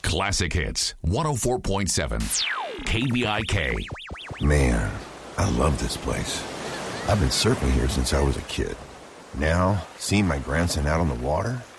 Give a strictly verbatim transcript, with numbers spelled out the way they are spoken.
Classic Hits, one oh four point seven, K V I K. Man, I love this place. I've been surfing here since I was a kid. Now, seeing my grandson out on the water,